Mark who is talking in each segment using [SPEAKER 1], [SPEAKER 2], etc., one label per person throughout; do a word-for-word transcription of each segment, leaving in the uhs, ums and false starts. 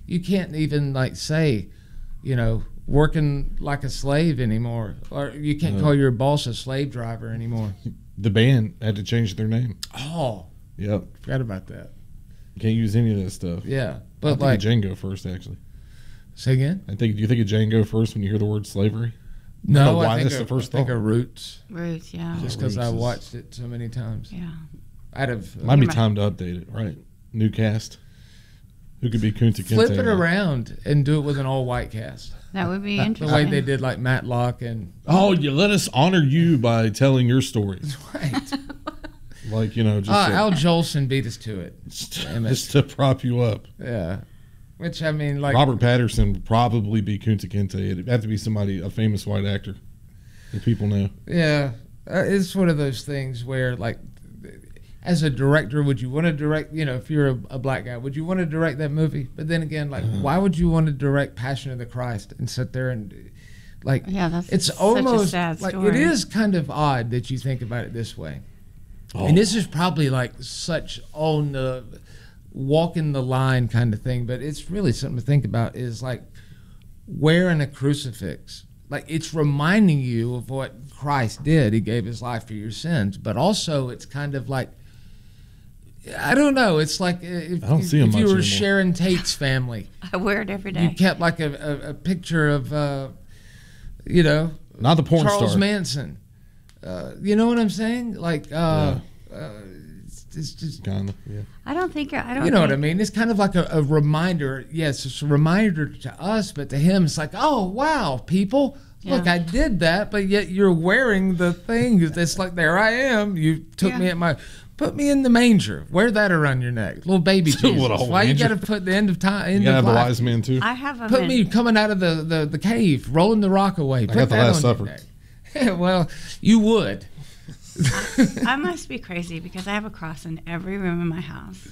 [SPEAKER 1] you can't even like say, you know, working like a slave anymore, or you can't no. call your boss a slave driver anymore.
[SPEAKER 2] The band had to change their name.
[SPEAKER 1] Oh,
[SPEAKER 2] yep,
[SPEAKER 1] forgot about that.
[SPEAKER 2] You can't use any of that stuff.
[SPEAKER 1] Yeah,
[SPEAKER 2] but I think
[SPEAKER 1] like
[SPEAKER 2] of Django first, actually.
[SPEAKER 1] Say again?
[SPEAKER 2] I think. Do you think of Django first when you hear the word slavery?
[SPEAKER 1] No,
[SPEAKER 2] I don't know
[SPEAKER 1] I
[SPEAKER 2] why
[SPEAKER 1] think
[SPEAKER 2] that's
[SPEAKER 1] of,
[SPEAKER 2] the first
[SPEAKER 1] I think
[SPEAKER 2] thought.
[SPEAKER 1] of Roots.
[SPEAKER 3] Roots, yeah.
[SPEAKER 1] Just because I watched it so many times.
[SPEAKER 3] Yeah.
[SPEAKER 1] I'd have.
[SPEAKER 2] Might be time to update it, right? New cast. Who could be Kunta Kinte?
[SPEAKER 1] Flip it around and do it with an all-white cast.
[SPEAKER 3] That would be interesting.
[SPEAKER 1] The way they did like Matlock and...
[SPEAKER 2] Oh, you let us honor you by telling your story.
[SPEAKER 1] Right.
[SPEAKER 2] Like, you know, just...
[SPEAKER 1] Uh,
[SPEAKER 2] a,
[SPEAKER 1] Al Jolson beat us to it.
[SPEAKER 2] Just, just to prop you up.
[SPEAKER 1] Yeah. Which, I mean, like...
[SPEAKER 2] Robert Patterson would probably be Kunta Kinte. It'd have to be somebody, a famous white actor that people know.
[SPEAKER 1] Yeah. Uh, it's one of those things where, like... As a director, would you want to direct, you know, if you're a, a black guy, would you want to direct that movie? But then again, like, uh-huh. why would you want to direct Passion of the Christ and sit there and, like,
[SPEAKER 3] yeah, that's
[SPEAKER 1] it's
[SPEAKER 3] such
[SPEAKER 1] almost,
[SPEAKER 3] a sad
[SPEAKER 1] like,
[SPEAKER 3] story.
[SPEAKER 1] it is kind of odd that you think about it this way. Oh. And this is probably, like, such on the walking the line kind of thing, but it's really something to think about is, like, wearing a crucifix. Like, it's reminding you of what Christ did. He gave his life for your sins. But also, it's kind of like, I don't know. It's like if,
[SPEAKER 2] I don't see him
[SPEAKER 1] if you
[SPEAKER 2] much
[SPEAKER 1] were
[SPEAKER 2] anymore.
[SPEAKER 1] Sharon Tate's family.
[SPEAKER 3] I wear it every day.
[SPEAKER 1] You kept like a, a, a picture of, uh, you know,
[SPEAKER 2] not the porn
[SPEAKER 1] Charles
[SPEAKER 2] star.
[SPEAKER 1] Manson. Uh, you know what I'm saying? Like, uh, yeah. uh, it's, it's just
[SPEAKER 2] kind of. Yeah.
[SPEAKER 3] I don't think I don't.
[SPEAKER 1] You know
[SPEAKER 3] think,
[SPEAKER 1] what I mean? It's kind of like a, a reminder. Yes, it's a reminder to us, but to him, it's like, oh wow, people.
[SPEAKER 3] Yeah.
[SPEAKER 1] Look, I did that, but yet you're wearing the thing. It's like, there I am. You took
[SPEAKER 3] yeah.
[SPEAKER 1] me at my, put me in the manger. Wear that around your neck, little baby Jesus.
[SPEAKER 2] What,
[SPEAKER 1] Why
[SPEAKER 2] manger?
[SPEAKER 1] You got to put the end of time? End
[SPEAKER 2] you gotta
[SPEAKER 1] of
[SPEAKER 2] have
[SPEAKER 1] life.
[SPEAKER 2] the wise man too.
[SPEAKER 3] I have a
[SPEAKER 1] put
[SPEAKER 3] man.
[SPEAKER 1] me coming out of the, the, the cave, rolling the rock away.
[SPEAKER 2] I
[SPEAKER 1] Put
[SPEAKER 2] got the
[SPEAKER 1] that
[SPEAKER 2] Last
[SPEAKER 1] on
[SPEAKER 2] Supper.
[SPEAKER 1] your neck. Well, you would.
[SPEAKER 3] I must be crazy because I have a cross in every room in my house.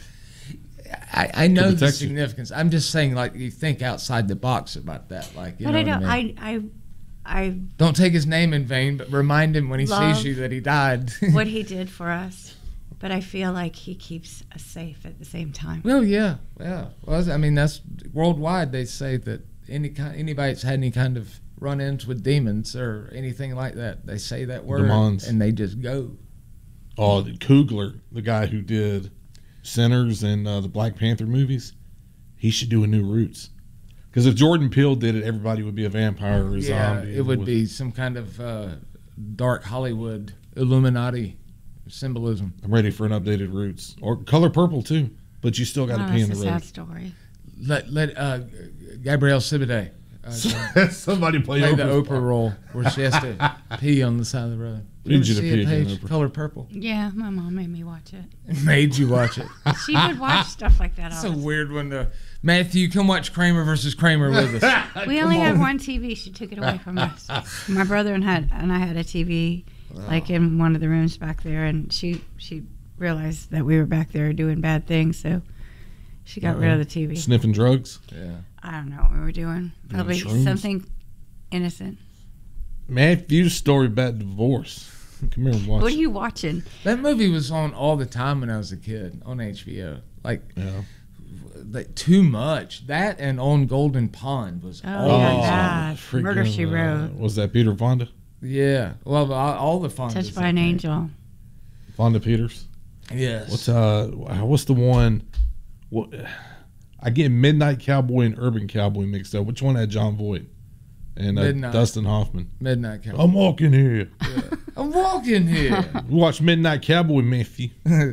[SPEAKER 1] I, I know the
[SPEAKER 2] you.
[SPEAKER 1] significance. I'm just saying, like, you think outside the box about that, like, you
[SPEAKER 3] but
[SPEAKER 1] know
[SPEAKER 3] I don't.
[SPEAKER 1] what I mean?
[SPEAKER 3] I, I I
[SPEAKER 1] don't take his name in vain, but remind him when he
[SPEAKER 3] Love
[SPEAKER 1] sees you that he died.
[SPEAKER 3] what he did for us, but I feel like he keeps us safe at the same time.
[SPEAKER 1] Well, yeah, yeah. Well, I mean, that's worldwide. They say that any kind, anybody that's had any kind of run-ins with demons or anything like that, they say that word
[SPEAKER 2] Demons.
[SPEAKER 1] and they just go.
[SPEAKER 2] Oh, Coogler, the guy who did Sinners and uh, the Black Panther movies, he should do a new Roots. Because if Jordan Peele did it, everybody would be a vampire or a
[SPEAKER 1] Yeah,
[SPEAKER 2] zombie.
[SPEAKER 1] it would be some kind of uh, dark Hollywood Illuminati symbolism.
[SPEAKER 2] I'm ready for an updated Roots. Or Color Purple, too. But you still got to
[SPEAKER 3] Oh,
[SPEAKER 2] pee in
[SPEAKER 3] that's
[SPEAKER 2] the
[SPEAKER 3] a
[SPEAKER 2] road.
[SPEAKER 3] sad story.
[SPEAKER 1] Let let uh, Gabrielle Sidibe uh,
[SPEAKER 2] Somebody play,
[SPEAKER 1] play the
[SPEAKER 2] Oprah's
[SPEAKER 1] Oprah
[SPEAKER 2] part.
[SPEAKER 1] role where she has to pee on the side of the road.
[SPEAKER 2] Need
[SPEAKER 1] ever
[SPEAKER 2] you to
[SPEAKER 1] see
[SPEAKER 2] pee
[SPEAKER 1] a
[SPEAKER 2] again,
[SPEAKER 1] page
[SPEAKER 2] Oprah.
[SPEAKER 1] Color Purple?
[SPEAKER 3] Yeah, my mom made me watch it.
[SPEAKER 1] Made you watch it.
[SPEAKER 3] She would watch stuff like that all
[SPEAKER 1] That's a
[SPEAKER 3] the time.
[SPEAKER 1] weird one to Matthew, come watch Kramer versus Kramer with us.
[SPEAKER 3] We only had one T V. She took it away from us. My brother and had and I had a T V, like in one of the rooms back there, and she she realized that we were back there doing bad things, so she got
[SPEAKER 2] Uh-oh.
[SPEAKER 3] rid of the T V.
[SPEAKER 2] Sniffing drugs?
[SPEAKER 1] Yeah.
[SPEAKER 3] I don't know what we were doing. Probably
[SPEAKER 2] shrooms?
[SPEAKER 3] something innocent.
[SPEAKER 2] Matthew's story about divorce. Come here and watch.
[SPEAKER 3] What are you watching?
[SPEAKER 1] That movie was on all the time when I was a kid on H B O. Like,
[SPEAKER 2] Yeah.
[SPEAKER 1] like too much. That and On Golden Pond was
[SPEAKER 3] Oh,
[SPEAKER 1] all
[SPEAKER 3] my
[SPEAKER 1] the
[SPEAKER 3] God.
[SPEAKER 1] time.
[SPEAKER 2] freaking,
[SPEAKER 3] Murder, She
[SPEAKER 2] uh,
[SPEAKER 3] Wrote.
[SPEAKER 2] Was that Peter Fonda?
[SPEAKER 1] Yeah. Well, all, all the Fondas.
[SPEAKER 3] Touched by
[SPEAKER 1] I
[SPEAKER 3] an
[SPEAKER 1] think.
[SPEAKER 3] Angel.
[SPEAKER 2] Fonda Peters?
[SPEAKER 1] Yes.
[SPEAKER 2] What's uh? What's the one? What? I get Midnight Cowboy and Urban Cowboy mixed up. Which one had John Voight and uh,
[SPEAKER 1] Midnight.
[SPEAKER 2] Dustin Hoffman?
[SPEAKER 1] Midnight Cowboy.
[SPEAKER 2] I'm walking here.
[SPEAKER 1] Yeah. I'm walking here.
[SPEAKER 2] You watch Midnight Cowboy, Matthew.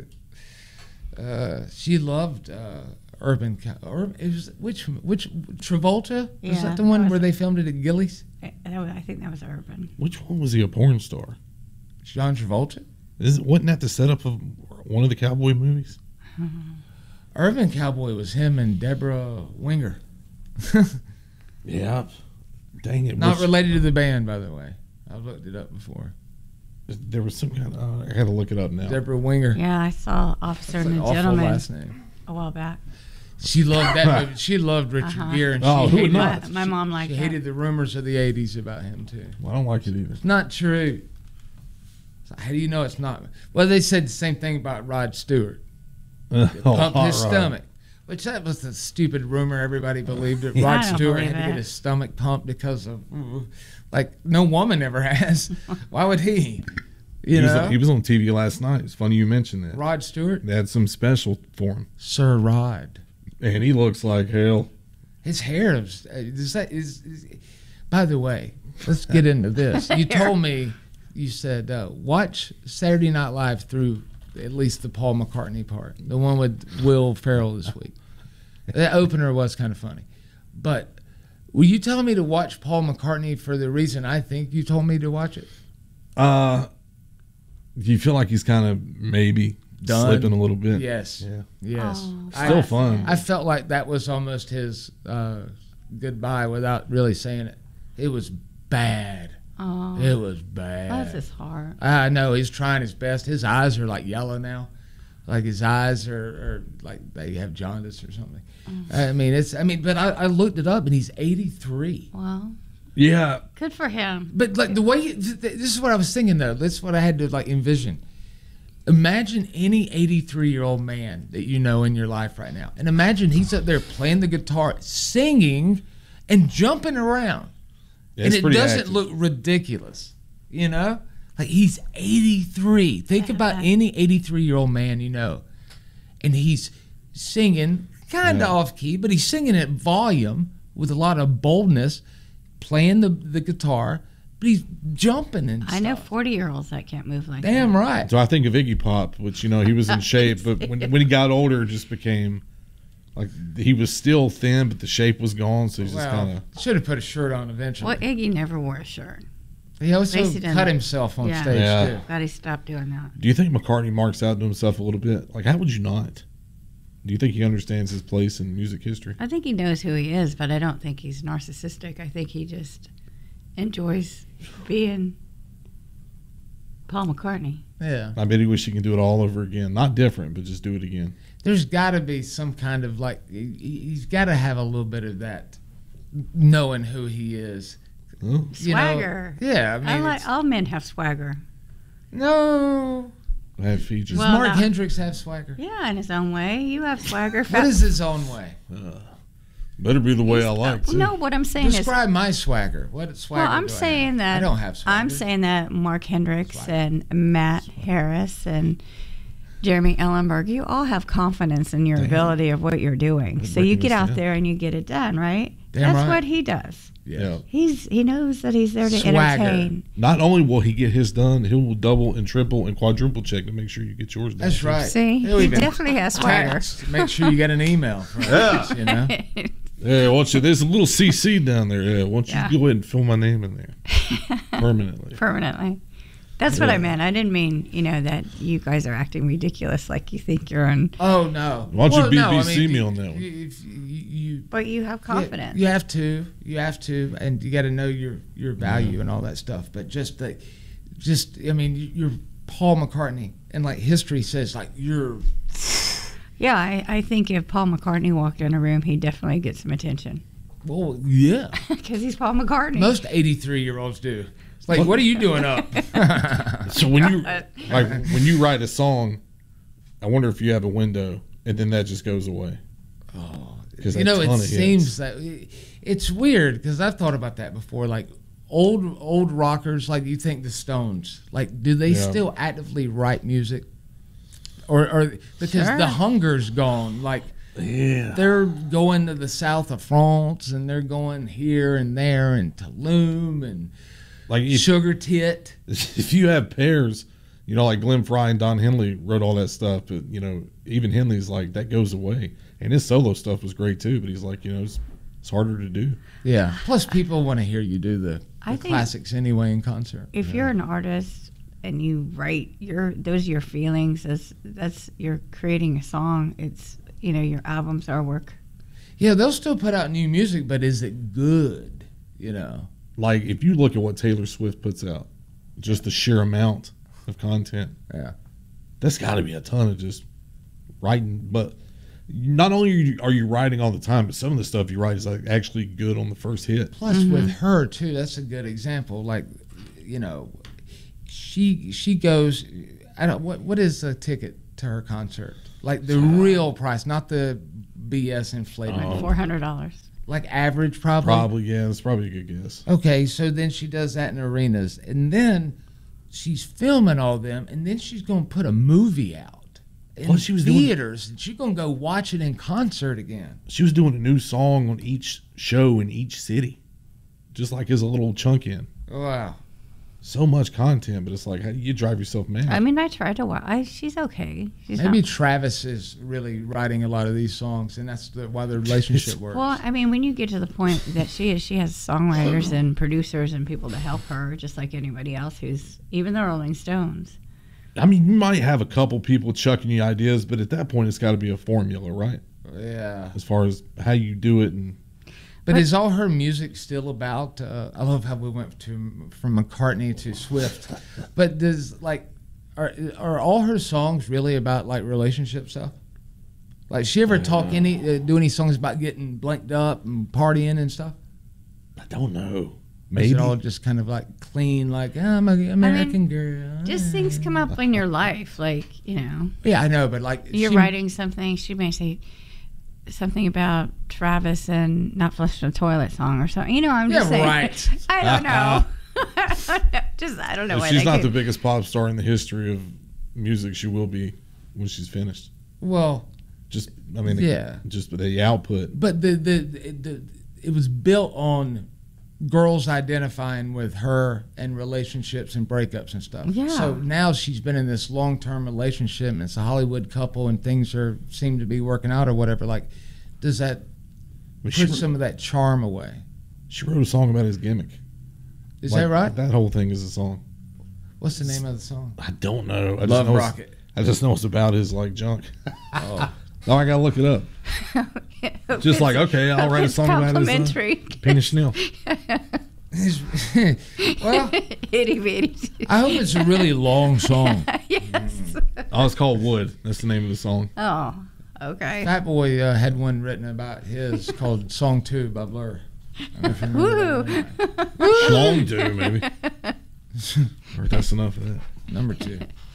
[SPEAKER 1] uh, she loved uh, Urban Cowboy. It was which which Travolta?
[SPEAKER 3] Yeah,
[SPEAKER 1] was that the
[SPEAKER 3] that
[SPEAKER 1] one
[SPEAKER 3] was-
[SPEAKER 1] where they filmed it at Gillies?
[SPEAKER 3] I, that was- I think that was Urban.
[SPEAKER 2] Which one was he a porn star?
[SPEAKER 1] John Travolta.
[SPEAKER 2] Is wasn't that the setup of one of the cowboy movies?
[SPEAKER 1] Urban Cowboy was him and Deborah Winger.
[SPEAKER 2] Yeah. Dang it!
[SPEAKER 1] Not
[SPEAKER 2] Which-
[SPEAKER 1] related to the band, by the way. I've looked it up before.
[SPEAKER 2] There was some kind of. Uh, I got to look it up now.
[SPEAKER 1] Deborah Winger.
[SPEAKER 3] Yeah, I saw Officer
[SPEAKER 1] It's
[SPEAKER 3] and
[SPEAKER 1] an
[SPEAKER 3] the
[SPEAKER 1] awful
[SPEAKER 3] Gentleman
[SPEAKER 1] last name.
[SPEAKER 3] a while back.
[SPEAKER 1] She loved that movie. She loved Richard
[SPEAKER 3] Uh-huh.
[SPEAKER 1] Gere, and
[SPEAKER 2] Oh,
[SPEAKER 1] she
[SPEAKER 2] who would
[SPEAKER 1] hated,
[SPEAKER 2] not?
[SPEAKER 3] My, my mom liked
[SPEAKER 1] she
[SPEAKER 3] that.
[SPEAKER 1] hated the rumors of the eighties about him too.
[SPEAKER 2] Well, I don't like it either.
[SPEAKER 1] It's not true. So how do you know it's not? Well, they said the same thing about Rod Stewart.
[SPEAKER 2] Oh,
[SPEAKER 1] Pump
[SPEAKER 2] hot
[SPEAKER 1] his
[SPEAKER 2] rod.
[SPEAKER 1] stomach. Which that was the stupid rumor everybody believed that
[SPEAKER 3] I
[SPEAKER 1] Rod
[SPEAKER 3] don't
[SPEAKER 1] Stewart
[SPEAKER 3] believe
[SPEAKER 1] had to get
[SPEAKER 3] it.
[SPEAKER 1] his stomach pumped because of, like, no woman ever has. Why would he? You
[SPEAKER 2] he, was,
[SPEAKER 1] know,
[SPEAKER 2] he was on T V last night. It's funny you mentioned that.
[SPEAKER 1] Rod Stewart,
[SPEAKER 2] They had some special for him,
[SPEAKER 1] Sir Rod.
[SPEAKER 2] and he looks like hell.
[SPEAKER 1] His hair is, is that is, is. By the way, let's get into this. You told me, you said uh, watch Saturday Night Live through at least the Paul McCartney part, the one with Will Ferrell this week. The opener was kind of funny, but were you telling me to watch Paul McCartney for the reason I think you told me to watch it?
[SPEAKER 2] Uh, do you feel like he's kind of maybe
[SPEAKER 1] Done.
[SPEAKER 2] slipping a little bit?
[SPEAKER 1] Yes.
[SPEAKER 2] Yeah.
[SPEAKER 1] Yes.
[SPEAKER 3] Oh,
[SPEAKER 2] Still
[SPEAKER 1] I,
[SPEAKER 2] fun.
[SPEAKER 1] I felt like that was almost his uh, goodbye without really saying it. It was bad.
[SPEAKER 3] Oh,
[SPEAKER 1] It was bad.
[SPEAKER 3] bless his heart.
[SPEAKER 1] I know he's trying his best. His eyes are like yellow now, like his eyes are, are like they have jaundice or something.
[SPEAKER 3] Mm.
[SPEAKER 1] I mean, it's. I mean, but I, I looked it up and he's eighty-three.
[SPEAKER 3] Well,
[SPEAKER 2] Yeah.
[SPEAKER 3] good for him.
[SPEAKER 1] But like the way he, th- th- this is what I was thinking though. This is what I had to like envision. Imagine any eighty-three-year-old man that you know in your life right now, and imagine he's up there playing the guitar, singing, and jumping around.
[SPEAKER 2] Yeah,
[SPEAKER 1] And
[SPEAKER 2] it's
[SPEAKER 1] it
[SPEAKER 2] pretty
[SPEAKER 1] doesn't
[SPEAKER 2] active.
[SPEAKER 1] look ridiculous, you know? Like he's eighty-three. Think about any eighty-three-year-old man you know. And he's singing kind of
[SPEAKER 2] Yeah.
[SPEAKER 1] off key, but he's singing at volume with a lot of boldness, playing the, the guitar, but he's jumping and
[SPEAKER 3] I know
[SPEAKER 1] stuff.
[SPEAKER 3] forty-year-olds that can't move like
[SPEAKER 1] Damn
[SPEAKER 3] that.
[SPEAKER 1] right.
[SPEAKER 2] So I think of Iggy Pop, which, you know, he was in shape, but when, when he got older, it just became like he was still thin, but the shape was gone. So he's just kind
[SPEAKER 1] Well,
[SPEAKER 2] of.
[SPEAKER 1] should have put a shirt on eventually.
[SPEAKER 3] Well, Iggy never wore a shirt.
[SPEAKER 1] He also
[SPEAKER 3] At least he didn't.
[SPEAKER 1] cut himself on
[SPEAKER 3] Yeah.
[SPEAKER 1] stage,
[SPEAKER 2] Yeah.
[SPEAKER 1] too.
[SPEAKER 3] Glad he stopped doing that.
[SPEAKER 2] Do you think McCartney marks out to himself a little bit? Like, how would you not? Do you think he understands his place in music history?
[SPEAKER 3] I think he knows who he is, but I don't think he's narcissistic. I think he just enjoys being Paul McCartney.
[SPEAKER 1] Yeah.
[SPEAKER 2] I bet he wish he could do it all over again. Not different, but just do it again.
[SPEAKER 1] There's got to be some kind of like he- he's got to have a little bit of that knowing who he is.
[SPEAKER 2] Oh.
[SPEAKER 1] You know?
[SPEAKER 3] Swagger.
[SPEAKER 1] Yeah, I mean,
[SPEAKER 3] I like
[SPEAKER 1] it's-
[SPEAKER 3] all men have swagger.
[SPEAKER 1] no.
[SPEAKER 2] I have features.
[SPEAKER 1] Does
[SPEAKER 3] Well,
[SPEAKER 1] Mark
[SPEAKER 3] no.
[SPEAKER 1] Hendricks have swagger?
[SPEAKER 3] Yeah, in his own way. You have swagger.
[SPEAKER 1] What
[SPEAKER 3] Fat-
[SPEAKER 1] is his own way?
[SPEAKER 2] Uh, better be the way I like to.
[SPEAKER 3] No, what I'm saying is,
[SPEAKER 1] Describe my swagger. What swagger?
[SPEAKER 3] well, I'm
[SPEAKER 1] do I
[SPEAKER 3] saying
[SPEAKER 1] have?
[SPEAKER 3] that
[SPEAKER 1] I don't have swagger.
[SPEAKER 3] I'm saying that Mark Hendricks
[SPEAKER 1] Swagger.
[SPEAKER 3] and Matt Harris and Jeremy Ellenberg, you all have confidence in your
[SPEAKER 2] Damn.
[SPEAKER 3] ability of what you're doing.
[SPEAKER 2] They're
[SPEAKER 3] So you
[SPEAKER 2] breaking
[SPEAKER 3] get
[SPEAKER 2] this
[SPEAKER 3] out
[SPEAKER 2] down.
[SPEAKER 3] there and you get it done, right?
[SPEAKER 1] Damn
[SPEAKER 3] That's
[SPEAKER 1] right.
[SPEAKER 3] what he does.
[SPEAKER 2] Yeah.
[SPEAKER 3] He's he knows that he's there to
[SPEAKER 1] Swagger.
[SPEAKER 3] entertain.
[SPEAKER 2] Not only will he get his done, he will double and triple and quadruple check to make sure you get yours done.
[SPEAKER 1] That's right.
[SPEAKER 3] See,
[SPEAKER 1] He'll
[SPEAKER 3] he
[SPEAKER 1] even
[SPEAKER 3] definitely has swagger.
[SPEAKER 1] text. Make sure you get an email. From us, you know.
[SPEAKER 2] Yeah, why don't you, there's a little C C down there. Yeah, why don't you
[SPEAKER 3] Yeah.
[SPEAKER 2] go ahead and fill my name in there permanently?
[SPEAKER 3] Permanently. That's what I
[SPEAKER 2] Yeah.
[SPEAKER 3] meant. I didn't mean, you know, that you guys are acting ridiculous like you think you're on.
[SPEAKER 1] Oh no.
[SPEAKER 2] Why don't you
[SPEAKER 1] Well,
[SPEAKER 2] B B
[SPEAKER 1] no, I
[SPEAKER 2] C
[SPEAKER 1] mean,
[SPEAKER 2] me
[SPEAKER 1] you-
[SPEAKER 2] on that one?
[SPEAKER 1] You, if you, you,
[SPEAKER 3] But you have confidence.
[SPEAKER 1] You, you have to. You have to, and you got to know your your value and all that stuff. But just the, just I mean, you're Paul McCartney, and like history says, like you're.
[SPEAKER 3] Yeah, I, I think if Paul McCartney walked in a room, he'd definitely get some attention.
[SPEAKER 1] Well, yeah.
[SPEAKER 3] Because he's Paul McCartney.
[SPEAKER 1] Most eighty-three year olds do. It's like, what are you doing up?
[SPEAKER 2] So when you like when you write a song, I wonder if you have a window and then that just goes away.
[SPEAKER 1] Oh,
[SPEAKER 2] 'Cause
[SPEAKER 1] you
[SPEAKER 2] a
[SPEAKER 1] know, it
[SPEAKER 2] ton of hits.
[SPEAKER 1] seems that it's weird because I've thought about that before. Like old old rockers, like you think the Stones, like do they
[SPEAKER 2] Yeah.
[SPEAKER 1] still actively write music, or or because
[SPEAKER 3] Sure.
[SPEAKER 1] the hunger's gone, like.
[SPEAKER 2] Yeah.
[SPEAKER 1] They're going to the south of France, and they're going here and there, and Tulum and
[SPEAKER 2] Like if,
[SPEAKER 1] Sugar Tit.
[SPEAKER 2] if you have pairs, you know, like Glenn Fry and Don Henley wrote all that stuff, but you know, even Henley's like that goes away, and his solo stuff was great too. But he's like, you know, it's, it's harder to do.
[SPEAKER 1] Yeah. Plus, people want to hear you do the,
[SPEAKER 3] I
[SPEAKER 1] the
[SPEAKER 3] think-
[SPEAKER 1] classics anyway in concert.
[SPEAKER 3] If you're an artist and you write your those are your feelings, that's that's you're creating a song. It's you know your album's artwork.
[SPEAKER 1] Yeah, they'll still put out new music, but is it good? You know.
[SPEAKER 2] Like if you look at what Taylor Swift puts out, just the sheer amount of content,
[SPEAKER 1] Yeah.
[SPEAKER 2] that's got to be a ton of just writing. But not only are you, are you writing all the time, but some of the stuff you write is like actually good on the first hit.
[SPEAKER 1] Plus, with her too, that's a good example. Like, you know, she she goes. I don't. What what is the ticket to her concert? Like the real price, not the B S inflated.
[SPEAKER 2] Oh.
[SPEAKER 3] Like four hundred dollars.
[SPEAKER 1] Like average, probably.
[SPEAKER 2] Probably, yeah. That's probably a good guess.
[SPEAKER 1] Okay, so then she does that in arenas, and then she's filming all them, and then she's going to put a movie out in
[SPEAKER 2] Well, she was doing-
[SPEAKER 1] theaters, and she's going to go watch it in concert again.
[SPEAKER 2] She was doing a new song on each show in each city, just like as a little chunk in.
[SPEAKER 1] Wow.
[SPEAKER 2] So much content, but it's like, how do you drive yourself mad?
[SPEAKER 3] I mean, I tried to watch. I, she's okay. She's
[SPEAKER 1] Maybe
[SPEAKER 3] not,
[SPEAKER 1] Travis is really writing a lot of these songs, and that's the, why the relationship works.
[SPEAKER 3] well, I mean, when you get to the point that she is, she has songwriters and producers and people to help her, just like anybody else who's, even the Rolling Stones.
[SPEAKER 2] I mean, you might have a couple people chucking you ideas, but at that point, it's got to be a formula, right?
[SPEAKER 1] Yeah.
[SPEAKER 2] As far as how you do it. And
[SPEAKER 1] But is all her music still about? Uh, I love how we went to from McCartney to Swift. But does like are are all her songs really about like relationship stuff? Like she ever talk any uh, do any songs about getting blanked up and partying and stuff?
[SPEAKER 2] I don't know.
[SPEAKER 1] Or is
[SPEAKER 2] Maybe.
[SPEAKER 1] it all just kind of like clean, like I'm an American girl?
[SPEAKER 3] Just things come up in your life, like, you know,
[SPEAKER 1] Yeah, I know, but like
[SPEAKER 3] you're
[SPEAKER 1] she-
[SPEAKER 3] writing something, she may say something about Travis and not flushing a toilet song or something. You know, I'm just
[SPEAKER 1] Yeah,
[SPEAKER 3] saying.
[SPEAKER 1] right.
[SPEAKER 3] I don't know. just, I don't know
[SPEAKER 2] If
[SPEAKER 3] why
[SPEAKER 2] she's
[SPEAKER 3] they
[SPEAKER 2] not
[SPEAKER 3] could-
[SPEAKER 2] the biggest pop star in the history of music, she will be when she's finished.
[SPEAKER 1] Well,
[SPEAKER 2] Just, I mean,
[SPEAKER 1] Yeah.
[SPEAKER 2] just the output.
[SPEAKER 1] but the the, the the it was built on girls identifying with her and relationships and breakups and stuff.
[SPEAKER 3] Yeah.
[SPEAKER 1] So now she's been in this long term relationship and it's a Hollywood couple and things are seem to be working out or whatever. Like, does that
[SPEAKER 2] But she,
[SPEAKER 1] put some of that charm away?
[SPEAKER 2] she wrote a song about his gimmick.
[SPEAKER 1] Is
[SPEAKER 2] Like,
[SPEAKER 1] that right?
[SPEAKER 2] That whole thing is a song.
[SPEAKER 1] What's the name of the song?
[SPEAKER 2] I don't know. I just
[SPEAKER 1] Love
[SPEAKER 2] know it's-
[SPEAKER 1] Rocket.
[SPEAKER 2] I just know it's about his like junk.
[SPEAKER 1] Oh.
[SPEAKER 2] Now I gotta look it up. Just like, okay, I'll write a
[SPEAKER 3] It's
[SPEAKER 2] song about his uh,
[SPEAKER 3] complimentary.
[SPEAKER 2] penis schnell.
[SPEAKER 1] Well,
[SPEAKER 3] Itty bitty.
[SPEAKER 1] I hope it's a really long song.
[SPEAKER 3] Yes.
[SPEAKER 2] Oh, it's called Wood. That's the name of the song.
[SPEAKER 3] Oh, okay.
[SPEAKER 1] Fat Boy uh, had one written about his called "Song Two" by Blur. I don't know if you remember that
[SPEAKER 3] Woo!
[SPEAKER 1] one.
[SPEAKER 2] Schlong do maybe. Or that's enough of that.
[SPEAKER 1] Number two.